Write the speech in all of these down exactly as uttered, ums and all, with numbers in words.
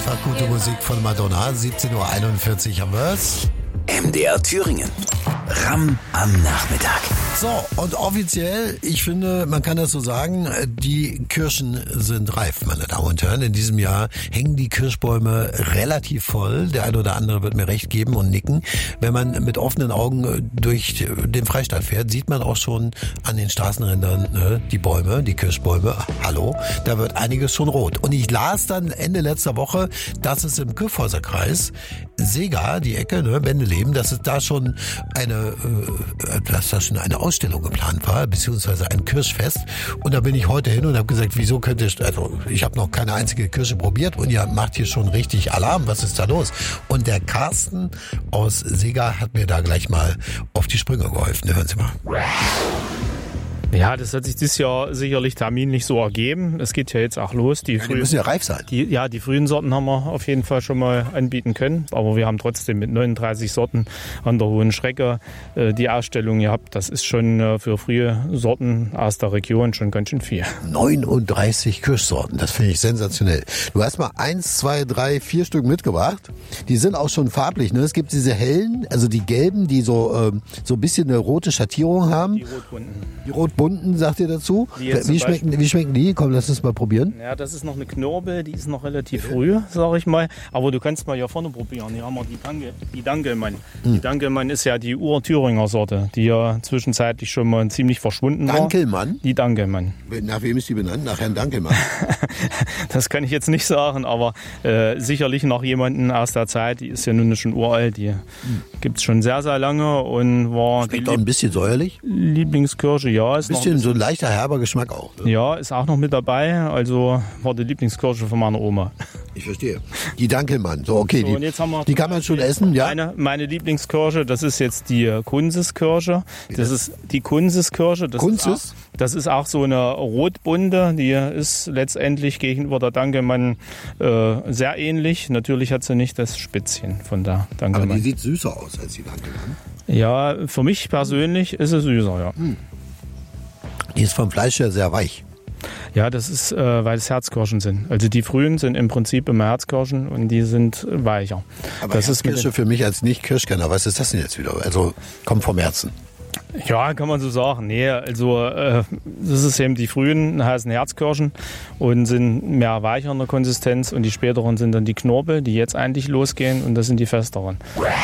Einfach gute Musik von Madonna. siebzehn Uhr einundvierzig haben wir's. M D R Thüringen. Ramm am Nachmittag. So, und offiziell, ich finde, man kann das so sagen, die Kirschen sind reif, meine Damen und Herren. In diesem Jahr hängen die Kirschbäume relativ voll. Der eine oder andere wird mir recht geben und nicken. Wenn man mit offenen Augen durch den Freistaat fährt, sieht man auch schon an den Straßenrändern ne, die Bäume, die Kirschbäume. Hallo, da wird einiges schon rot. Und ich las dann Ende letzter Woche, dass es im Kyffhäuser Kreis, Seegar, die Ecke, ne, Bendeleben, dass es da schon eine, äh, dass da schon eine Ausstellung geplant war, beziehungsweise ein Kirschfest. Und da bin ich heute hin und habe gesagt, wieso könnt ihr, also ich habe noch keine einzige Kirsche probiert und ihr macht hier schon richtig Alarm, was ist da los? Und der Carsten aus Seegar hat mir da gleich mal auf die Sprünge geholfen. Hören Sie mal. Ja, das hat sich dieses Jahr sicherlich terminlich so ergeben. Es geht ja jetzt auch los. Die, ja, die müssen ja reif sein. Die, ja, die frühen Sorten haben wir auf jeden Fall schon mal anbieten können. Aber wir haben trotzdem mit neununddreißig Sorten an der Hohen Schrecke äh, die Ausstellung gehabt. Das ist schon äh, für frühe Sorten aus der Region schon ganz schön viel. neununddreißig Kirschsorten, das finde ich sensationell. Du hast mal eins, zwei, drei, vier Stück mitgebracht. Die sind auch schon farblich. Ne? Es gibt diese hellen, also die gelben, die so, äh, so ein bisschen eine rote Schattierung haben. Die rotbunten. Die rotbunten. Bunten, sagt ihr dazu? Wie schmecken, wie schmecken die? Komm, lass uns mal probieren. Ja, das ist noch eine Knorbel, die ist noch relativ früh, sag ich mal. Aber du kannst mal hier vorne probieren. Hier haben wir die, Danke, die Dankelmann. Hm. Die Dankelmann ist ja die Ur-Thüringer Sorte, die ja zwischenzeitlich schon mal ziemlich verschwunden war. Dankelmann? Die Dankelmann. Nach wem ist die benannt? Nach Herrn Dankelmann? Das kann ich jetzt nicht sagen, aber äh, sicherlich noch jemanden aus der Zeit, die ist ja nun schon uralt, die hm. gibt es schon sehr, sehr lange und war Schmeckt die auch ein bisschen säuerlich? Lieblingskirsche, ja. Ist ein bisschen, so ein leichter, herber Geschmack auch. Ne? Ja, ist auch noch mit dabei. Also war die Lieblingskirsche von meiner Oma. Ich verstehe. Die Dankelmann. So, okay. So, die, und jetzt haben wir die kann man schon essen, ja? Meine, meine Lieblingskirsche, das ist jetzt die Kunziskirsche. Das ist die Kunziskirsche. Das Kunzis? Ist auch, das ist auch so eine rotbunte. Die ist letztendlich gegenüber der Dankelmann äh, sehr ähnlich. Natürlich hat sie nicht das Spitzchen von der Dankelmann. Aber die sieht süßer aus als die Dankelmann. Ja, für mich persönlich ist sie süßer, ja. Hm. Die ist vom Fleisch her sehr weich. Ja, das ist, äh, weil es Herzkirschen sind. Also die frühen sind im Prinzip immer Herzkirschen und die sind weicher. Aber das Herzkirsche für mich als Nicht-Kirschkenner, was ist das denn jetzt wieder? Also kommt vom Herzen. Ja, kann man so sagen. Nee, also äh, das ist eben die frühen heißen Herzkirschen und sind mehr weicher in der Konsistenz und die späteren sind dann die Knorpel, die jetzt eigentlich losgehen und das sind die festeren.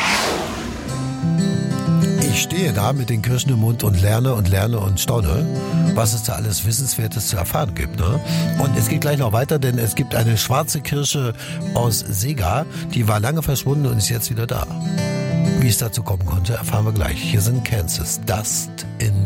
Ich stehe da mit den Kirschen im Mund und lerne und lerne und staune, was es da alles Wissenswertes zu erfahren gibt. Ne? Und es geht gleich noch weiter, denn es gibt eine schwarze Kirsche aus Seegar, die war lange verschwunden und ist jetzt wieder da. Wie es dazu kommen konnte, erfahren wir gleich. Hier sind Kansas, Dust in